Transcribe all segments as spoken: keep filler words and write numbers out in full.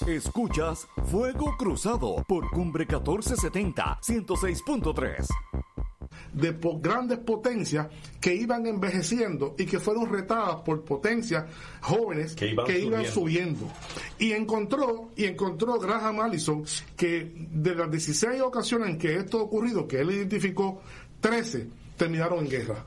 Escuchas Fuego Cruzado por Cumbre catorce setenta, ciento seis punto tres. De po- grandes potencias que iban envejeciendo y que fueron retadas por potencias jóvenes que iban, que iban subiendo. subiendo. Y encontró, y encontró Graham Allison que de las dieciséis ocasiones en que esto ha ocurrido, que él identificó, trece terminaron en guerra.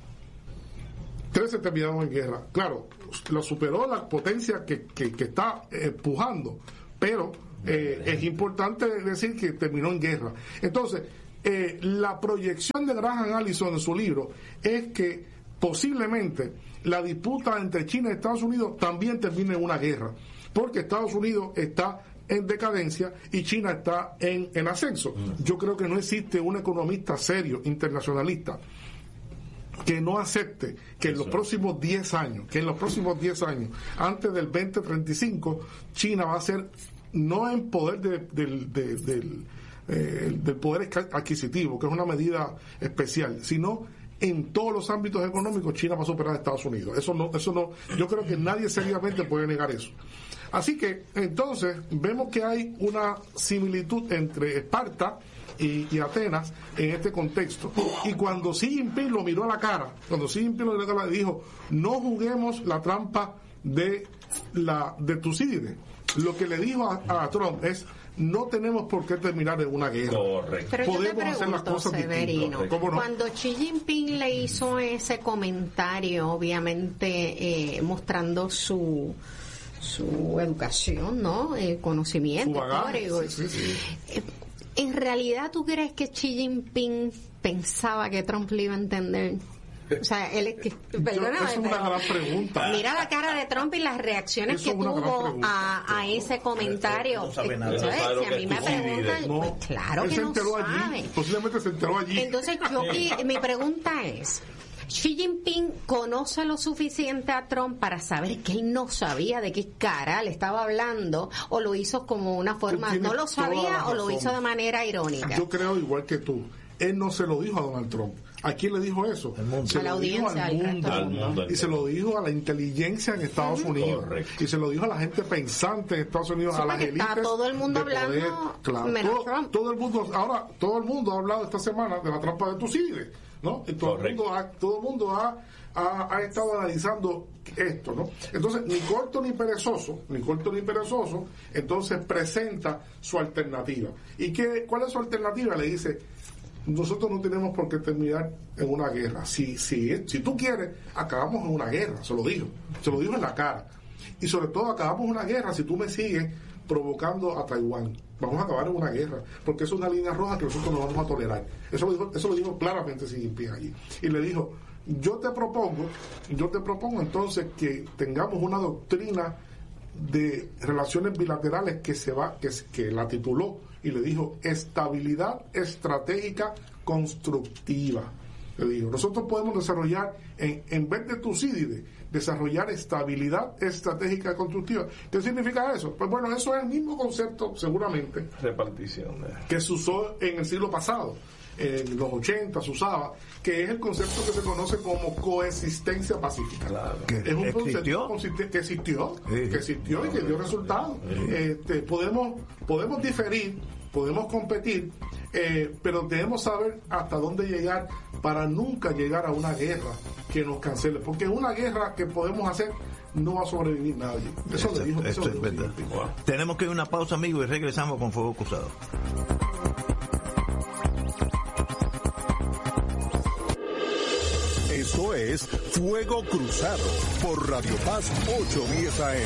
trece terminaron en guerra. Claro, lo superó la potencia que, que, que está empujando, pero eh, es importante decir que terminó en guerra. Entonces, Eh, la proyección de Graham Allison en su libro es que posiblemente la disputa entre China y Estados Unidos también termine en una guerra, porque Estados Unidos está en decadencia y China está en, en ascenso. Yo creo que no existe un economista serio, internacionalista, que no acepte que en los próximos diez años, que en los próximos diez años, antes del veinte treinta y cinco, China va a ser, no en poder de, del, de, del Eh, del poder adquisitivo, que es una medida especial, sino en todos los ámbitos económicos China va a superar a Estados Unidos. Eso no, eso no, yo creo que nadie seriamente puede negar eso. Así que entonces vemos que hay una similitud entre Esparta y, y Atenas en este contexto. Y cuando Xi Jinping lo miró a la cara, cuando Xi Jinping lo miró a la cara, dijo: no juguemos la trampa de la de Tucídides. Lo que le dijo a, a Trump es: no tenemos por qué terminar en una guerra. Correcto. Pero podemos yo te pregunto, hacer las cosas Severino, distintas. ¿Cómo no? Cuando Xi Jinping le hizo ese comentario, obviamente eh, mostrando su su educación, ¿no? El conocimiento histórico. Sí, sí, sí. Eh, ¿En realidad tú crees que Xi Jinping pensaba que Trump le iba a entender? O sea, él es que, perdóname, Yo, es una gran pregunta. Mira la cara de Trump y las reacciones Eso que tuvo a, a ese comentario. No sabe nada. Entonces, No sabe si a mí me preguntan, no, pues claro él que se no enteró sabe. allí, posiblemente se enteró allí. Entonces, yo, y, mi pregunta es, Xi Jinping conoce lo suficiente a Trump para saber que él no sabía de qué cara le estaba hablando, o lo hizo como una forma, no lo sabía o lo hizo de manera irónica. Yo creo igual que tú. Él no se lo dijo a Donald Trump. ¿A quién le dijo eso? Se a la lo dijo audiencia, al al mundo, resto del mundo. y se lo dijo a la inteligencia en Estados uh-huh. Unidos. Correcto. Y se lo dijo a la gente pensante en Estados Unidos, Sí, a las porque élites. está todo el mundo de hablando, poder. Claro, menos todo, Trump. todo el mundo, ahora todo el mundo ha hablado esta semana de la trampa de Tucídides, ¿no? Y todo el mundo ha, todo el mundo ha, ha, ha estado analizando esto, ¿no? Entonces, ni corto ni perezoso, ni corto ni perezoso, entonces presenta su alternativa. ¿Y qué, cuál es su alternativa? Le dice: nosotros no tenemos por qué terminar en una guerra. Si, si, si tú quieres, acabamos en una guerra. Se lo dijo. Se lo dijo en la cara. Y sobre todo, acabamos en una guerra si tú me sigues provocando a Taiwán. Vamos a acabar en una guerra. Porque es una línea roja que nosotros no vamos a tolerar. Eso lo dijo, eso lo dijo claramente Xi Jinping allí. Y le dijo: yo te propongo, yo te propongo entonces que tengamos una doctrina de relaciones bilaterales que se va, que, que la tituló, y le dijo: estabilidad estratégica constructiva. Le dijo: nosotros podemos desarrollar, en, en vez de Tucídides, desarrollar estabilidad estratégica constructiva. ¿Qué significa eso? Pues bueno, eso es el mismo concepto, seguramente, repartición de... que se usó en el siglo pasado. En los ochenta se usaba, que es el concepto que se conoce como coexistencia pacífica. Claro. Es un ¿Existió? concepto que existió, Sí. que existió y que dio resultados. Sí. Este, podemos, podemos diferir, podemos competir, eh, pero debemos saber hasta dónde llegar para nunca llegar a una guerra que nos cancele, porque en una guerra que podemos hacer no va a sobrevivir nadie. Eso Esto, le dijo, esto eso es le dijo. verdad. Wow. Tenemos que ir a una pausa, amigos, y regresamos con Fuego Cruzado. Esto es Fuego Cruzado por Radio Paz ochocientos diez A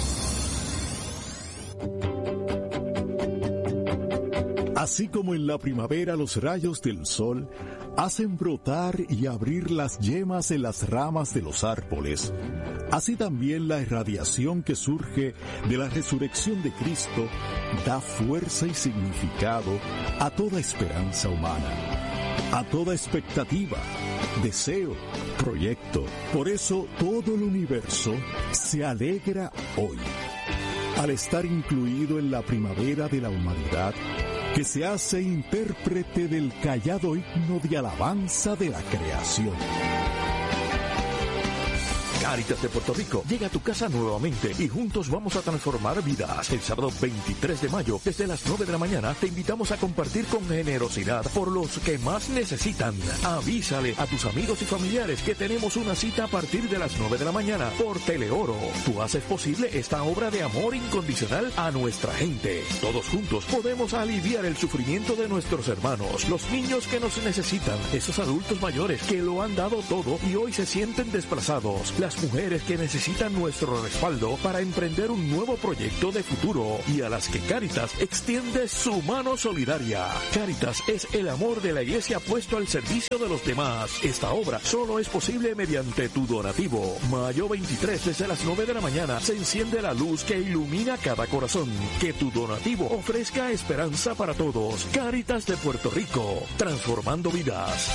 M. Así como en la primavera los rayos del sol hacen brotar y abrir las yemas en las ramas de los árboles, así también la irradiación que surge de la resurrección de Cristo da fuerza y significado a toda esperanza humana, a toda expectativa, deseo, proyecto. Por eso todo el universo se alegra hoy, al estar incluido en la primavera de la humanidad, que se hace intérprete del callado himno de alabanza de la creación. Cáritas de Puerto Rico llega a tu casa nuevamente y juntos vamos a transformar vidas. El sábado veintitrés de mayo, desde las nueve de la mañana, te invitamos a compartir con generosidad por los que más necesitan. Avísale a tus amigos y familiares que tenemos una cita a partir de las nueve de la mañana por Teleoro. Tú haces posible esta obra de amor incondicional a nuestra gente. Todos juntos podemos aliviar el sufrimiento de nuestros hermanos, los niños que nos necesitan, esos adultos mayores que lo han dado todo y hoy se sienten desplazados, las mujeres que necesitan nuestro respaldo para emprender un nuevo proyecto de futuro y a las que Cáritas extiende su mano solidaria. Cáritas es el amor de la iglesia puesto al servicio de los demás. Esta obra solo es posible mediante tu donativo. Mayo veintitrés, desde las nueve de la mañana, se enciende la luz que ilumina cada corazón. Que tu donativo ofrezca esperanza para todos. Cáritas de Puerto Rico, transformando vidas.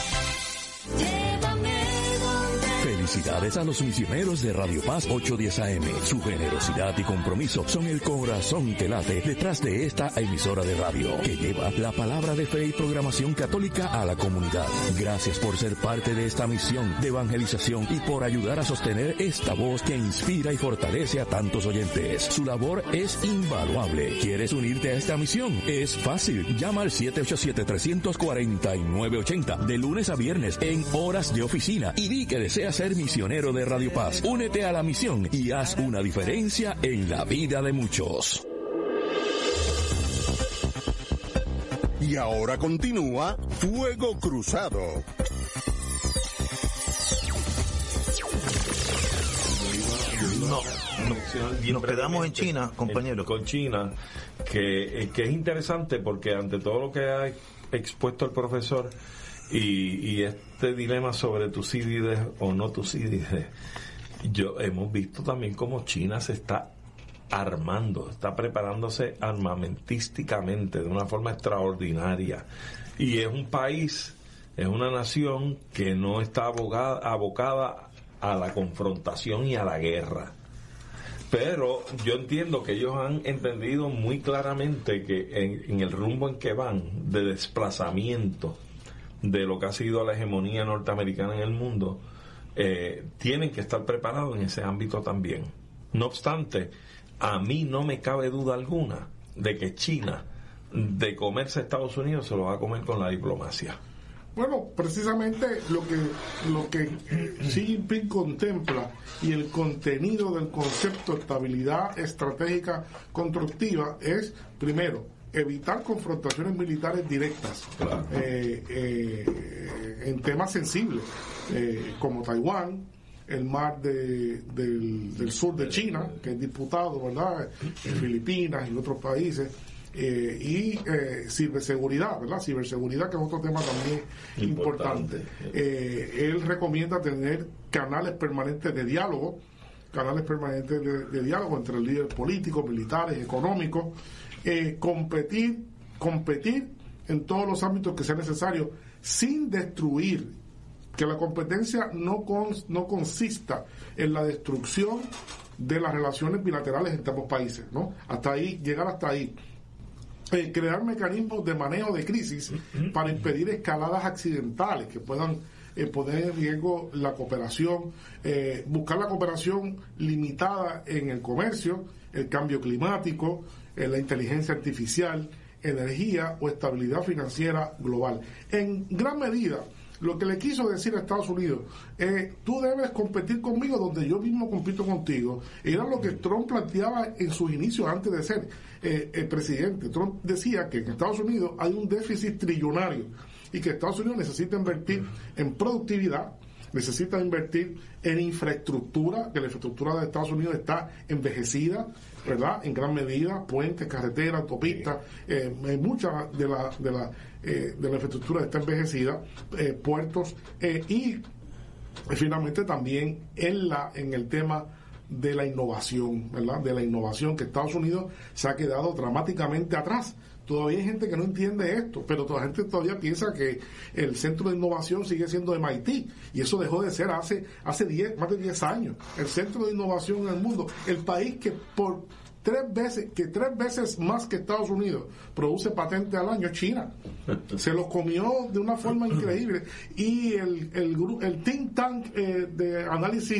Felicidades a los misioneros de Radio Paz ochocientos diez A M. Su generosidad y compromiso son el corazón que late detrás de esta emisora de radio, que lleva la palabra de fe y programación católica a la comunidad. Gracias por ser parte de esta misión de evangelización y por ayudar a sostener esta voz que inspira y fortalece a tantos oyentes. Su labor es invaluable. ¿Quieres unirte a esta misión? Es fácil. Llama al siete ocho siete, tres cuatro nueve ocho cero de lunes a viernes en horas de oficina y di que deseas ser misionero de Radio Paz. Únete a la misión y haz una diferencia en la vida de muchos. Y ahora continúa Fuego Cruzado. No, no, nos quedamos en China, compañero. Con China, que, que es interesante porque ante todo lo que ha expuesto el profesor y, y este dilema sobre Tucídides o no Tucídides, yo hemos visto también cómo China se está armando, está preparándose armamentísticamente de una forma extraordinaria, y es un país, es una nación que no está abogada, abocada a la confrontación y a la guerra, pero yo entiendo que ellos han entendido muy claramente que en, en el rumbo en que van de desplazamiento de lo que ha sido la hegemonía norteamericana en el mundo, eh, tienen que estar preparados en ese ámbito también. No obstante, a mí no me cabe duda alguna de que China, de comerse a Estados Unidos, se lo va a comer con la diplomacia. Bueno, precisamente lo que lo que Xi Jinping contempla y el contenido del concepto de estabilidad estratégica constructiva es, primero, evitar confrontaciones militares directas, claro. eh, eh, en temas sensibles eh, como Taiwán, el mar de, del, del sur de China, que es disputado, ¿verdad?, en Filipinas y en otros países, eh, y eh, ciberseguridad, ¿verdad?, ciberseguridad, que es otro tema también importante. importante. Eh, él recomienda tener canales permanentes de diálogo, canales permanentes de, de diálogo entre líderes políticos, militares, económicos, eh, competir, competir en todos los ámbitos que sea necesario, sin destruir, que la competencia no, con, no consista en la destrucción de las relaciones bilaterales entre ambos países, ¿no? Hasta ahí, llegar hasta ahí. Eh, crear mecanismos de manejo de crisis para impedir escaladas accidentales que puedan eh, poner en riesgo la cooperación, eh, buscar la cooperación limitada en el comercio, el cambio climático, en la inteligencia artificial, energía o estabilidad financiera global. En gran medida, lo que le quiso decir a Estados Unidos es: tú debes competir conmigo donde yo mismo compito contigo. Era lo que Trump planteaba en sus inicios antes de ser eh, el presidente. Trump decía que en Estados Unidos hay un déficit trillonario y que Estados Unidos necesita invertir en productividad, necesita invertir en infraestructura, que la infraestructura de Estados Unidos está envejecida, ¿verdad?, en gran medida, puentes, carreteras, autopistas, eh, mucha de la de la eh, de la infraestructura está envejecida, eh, puertos, eh, y eh, finalmente también en la en el tema de la innovación, ¿verdad?, de la innovación, que Estados Unidos se ha quedado dramáticamente atrás. Todavía hay gente que no entiende esto, pero toda la gente todavía piensa que el centro de innovación sigue siendo M I T, y eso dejó de ser hace hace diez, más de diez años. El centro de innovación en el mundo, el país que por tres veces que tres veces más que Estados Unidos produce patentes al año, es China. Se los comió de una forma increíble, y el el, el think tank eh, de análisis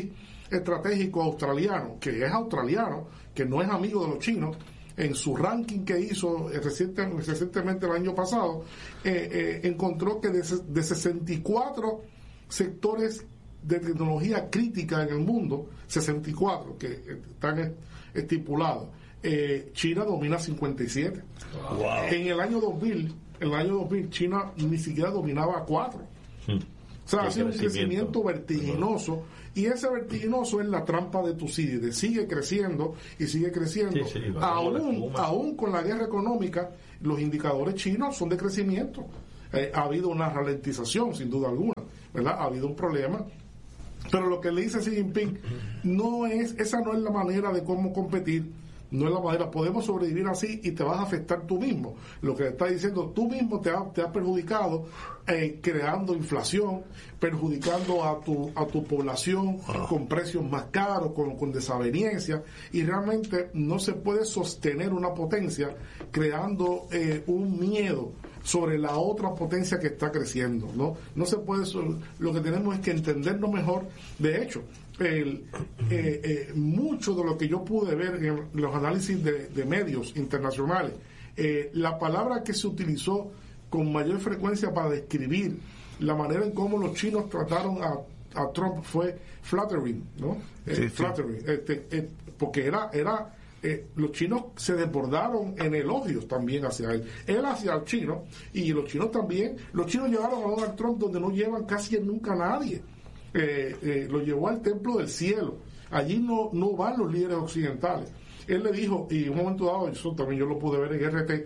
estratégico australiano, que es australiano, que no es amigo de los chinos, en su ranking que hizo reciente, recientemente el año pasado, eh, eh, encontró que de, de sesenta y cuatro sectores de tecnología crítica en el mundo, sesenta y cuatro que están estipulados, eh, China domina cincuenta y siete. Wow. En el año dos mil, en el año dos mil, China ni siquiera dominaba cuatro. Hmm. O sea, ha sido un crecimiento vertiginoso, y ese vertiginoso es la trampa de Tucídides. Sigue creciendo y sigue creciendo. Sí, sí, aún, aún con la guerra económica, los indicadores chinos son de crecimiento. Eh, ha habido una ralentización, sin duda alguna, ¿verdad? Ha habido un problema. Pero lo que le dice Xi Jinping, no es, esa no es la manera de cómo competir. No es la manera, podemos sobrevivir así y te vas a afectar tú mismo. Lo que está diciendo, tú mismo te has te ha perjudicado, eh, creando inflación, perjudicando a tu a tu población con precios más caros, con, con desaveniencia, y realmente no se puede sostener una potencia creando eh, un miedo sobre la otra potencia que está creciendo, ¿no? No se puede, lo que tenemos es que entendernos mejor. De hecho, el, eh, eh, mucho de lo que yo pude ver en los análisis de, de medios internacionales, eh, la palabra que se utilizó con mayor frecuencia para describir la manera en cómo los chinos trataron a, a Trump fue flattering, ¿no? Eh, sí, flattering, sí. Este, eh, porque era era Eh, los chinos se desbordaron en elogios también hacia él, él hacia el chino, y los chinos también. Los chinos llevaron a Donald Trump donde no llevan casi nunca a nadie, eh, eh, lo llevó al templo del cielo. Allí no, no van los líderes occidentales. Él le dijo, y en un momento dado, eso también yo lo pude ver en R T,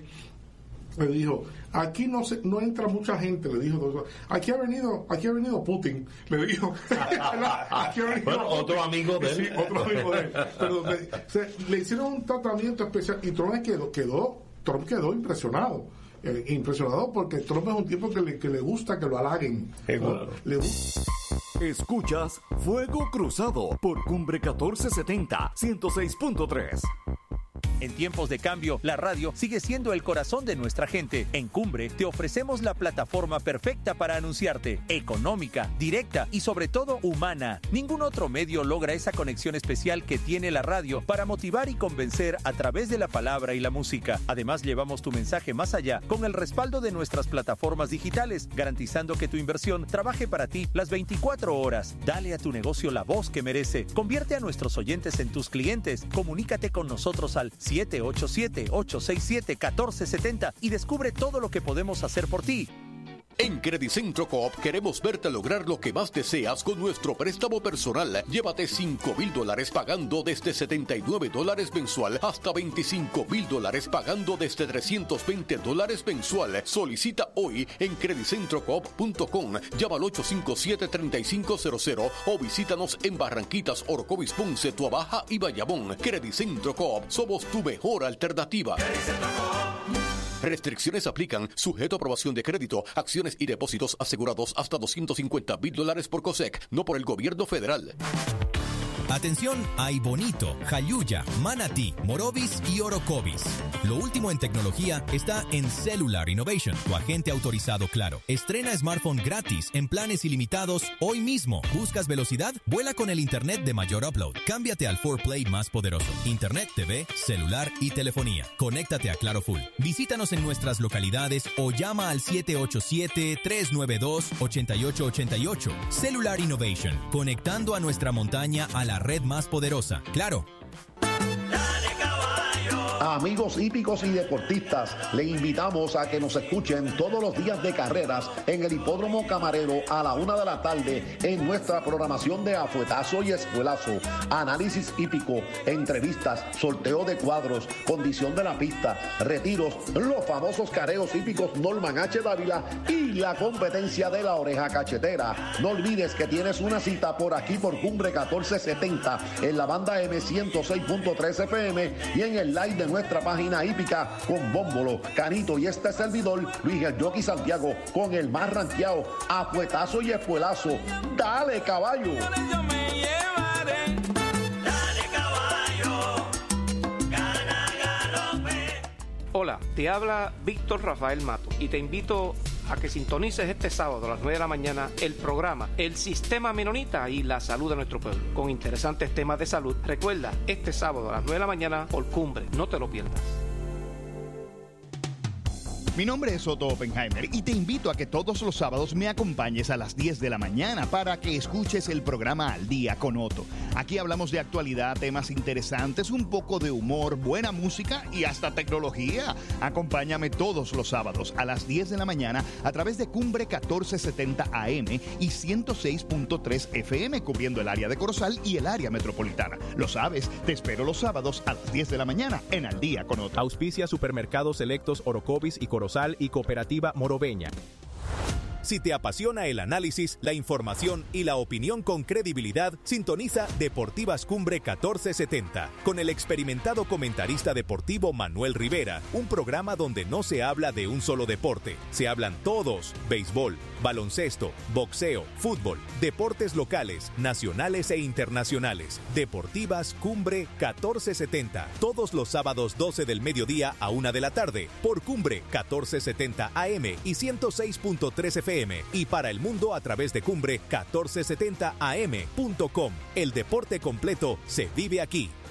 le dijo, aquí no se, no entra mucha gente, le dijo, aquí ha venido, aquí ha venido Putin, le dijo, aquí ha venido bueno, otro amigo de él. Sí, otro amigo de él. Pero le, se, le hicieron un tratamiento especial, y Trump quedó, quedó, Trump quedó impresionado, eh, impresionado porque Trump es un tipo que le, que le gusta que lo halaguen. Claro. Le gusta. Escuchas Fuego Cruzado por Cumbre catorce setenta, ciento seis punto tres. En tiempos de cambio, la radio sigue siendo el corazón de nuestra gente. En Cumbre te ofrecemos la plataforma perfecta para anunciarte, económica, directa y sobre todo humana. Ningún otro medio logra esa conexión especial que tiene la radio para motivar y convencer a través de la palabra y la música. Además, llevamos tu mensaje más allá con el respaldo de nuestras plataformas digitales, garantizando que tu inversión trabaje para ti las veinticuatro horas. Dale a tu negocio la voz que merece. Convierte a nuestros oyentes en tus clientes. Comunícate con nosotros al siete ocho siete, ocho seis siete, uno cuatro siete cero y descubre todo lo que podemos hacer por ti. En Credicentro Coop queremos verte lograr lo que más deseas con nuestro préstamo personal. Llévate cinco mil dólares pagando desde setenta y nueve dólares mensual hasta veinticinco mil dólares pagando desde trescientos veinte dólares mensual. Solicita hoy en credicentro coop punto com, llama al ocho cinco siete, tres cinco cero cero o visítanos en Barranquitas, Orocovis, Ponce, Tuabaja y Bayamón. Credicentro Coop, somos tu mejor alternativa. Restricciones aplican, sujeto a aprobación de crédito, acciones y depósitos asegurados hasta doscientos cincuenta mil dólares por COSEC, no por el gobierno federal. Atención a Ibonito, Jayuya, Manatí, Morovis y Orocovis. Lo último en tecnología está en Cellular Innovation, tu agente autorizado Claro. Estrena smartphone gratis en planes ilimitados hoy mismo. ¿Buscas velocidad? Vuela con el internet de mayor upload. Cámbiate al cuatro Play más poderoso. Internet, T V, celular y telefonía. Conéctate a Claro Full. Visítanos en nuestras localidades o llama al siete ocho siete, tres nueve dos, ocho ocho ocho ocho. Cellular Innovation, conectando a nuestra montaña a la red más poderosa. Claro. Amigos hípicos y deportistas, le invitamos a que nos escuchen todos los días de carreras en el Hipódromo Camarero a la una de la tarde en nuestra programación de Afuetazo y Espuelazo. Análisis hípico, entrevistas, sorteo de cuadros, condición de la pista, retiros, los famosos careos hípicos Norman H. Dávila y la competencia de la oreja cachetera. No olvides que tienes una cita por aquí por Cumbre catorce setenta en la banda M ciento seis punto tres F M y en el live de nuestra página hípica con Bómbolo, Canito y este servidor, Luis el Jockey Santiago, con el más ranqueado, Afuetazo y Espuelazo. ¡Dale, caballo! Hola, te habla Víctor Rafael Mato y te invito a que sintonices este sábado a las nueve de la mañana el programa El Sistema Menonita y la Salud de Nuestro Pueblo, con interesantes temas de salud. Recuerda, este sábado a las nueve de la mañana por Cumbre, no te lo pierdas. Mi nombre es Otto Oppenheimer y te invito a que todos los sábados me acompañes a las diez de la mañana para que escuches el programa Al Día con Otto. Aquí hablamos de actualidad, temas interesantes, un poco de humor, buena música y hasta tecnología. Acompáñame todos los sábados a las diez de la mañana a través de Cumbre catorce setenta A M y ciento seis punto tres F M, cubriendo el área de Corozal y el área metropolitana. Lo sabes, te espero los sábados a las diez de la mañana en Al Día con Otto. Auspicia Supermercados Selectos Orocovis y Corozal y Cooperativa Moroveña. Si te apasiona el análisis, la información y la opinión con credibilidad, sintoniza Deportivas Cumbre catorce setenta con el experimentado comentarista deportivo Manuel Rivera, un programa donde no se habla de un solo deporte, se hablan todos: béisbol, baloncesto, boxeo, fútbol, deportes locales, nacionales e internacionales. Deportivas Cumbre catorce setenta, todos los sábados doce del mediodía a una de la tarde, por Cumbre catorce setenta A M y ciento seis punto tres F M, y para el mundo a través de Cumbre catorce setenta A M punto com. El deporte completo se vive aquí.